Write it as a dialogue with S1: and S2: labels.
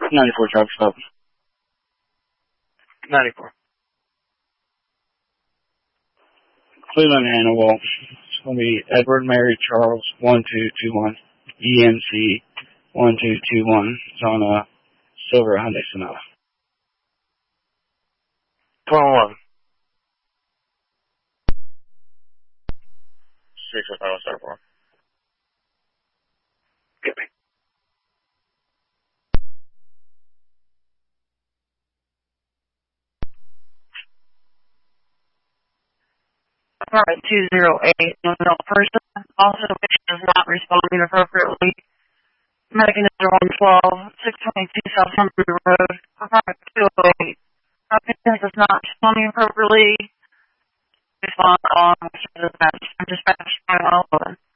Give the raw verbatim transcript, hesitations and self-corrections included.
S1: ninety-four truck stop.
S2: ninety-four.
S1: Cleveland Hannibal. It's going to be Edward Mary Charles one two two one. E M C one two two one. It's on a silver Hyundai Sonata.
S2: twenty-one.
S3: Six oh five, start four.
S2: Get me.
S4: Apartment two oh eight, no person. Also, patient is not responding appropriately. Mechanism one twelve, six twenty-two South Humphrey Road, apartment two oh eight. Our patient is not responding appropriately. Respond on dispatch. Dispatch five one one.